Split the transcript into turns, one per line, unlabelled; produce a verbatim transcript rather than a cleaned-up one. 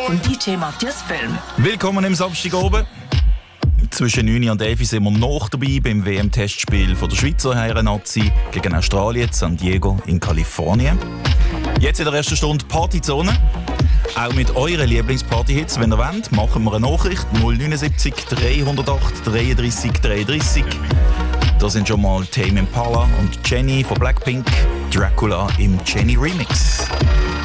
von D J Matthias Film.
Willkommen im Samstag oben. Zwischen neun und elf sind wir noch dabei beim W M-Testspiel der Schweizer Herren-Nazi gegen Australien, San Diego in Kalifornien. Jetzt in der ersten Stunde Partyzone. Auch mit euren Lieblingsparty-Hits, wenn ihr wollt, machen wir eine Nachricht null neunundsiebzig dreihundertacht dreiunddreißig dreiunddreißig. Da sind schon mal Tame Impala und Jenny von Blackpink, Dracula im Jenny Remix.